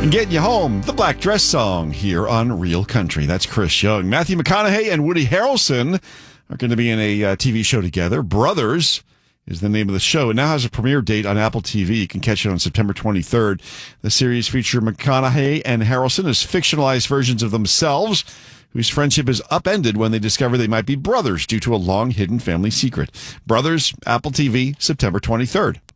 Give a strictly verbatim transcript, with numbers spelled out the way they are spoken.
And getting you home, the Black Dress Song here on Real Country. That's Chris Young. Matthew McConaughey and Woody Harrelson are going to be in a uh, T V show together. Brothers is the name of the show. It now has a premiere date on Apple T V. You can catch it on September twenty-third. The series features McConaughey and Harrelson as fictionalized versions of themselves, whose friendship is upended when they discover they might be brothers due to a long-hidden family secret. Brothers, Apple T V, September twenty-third.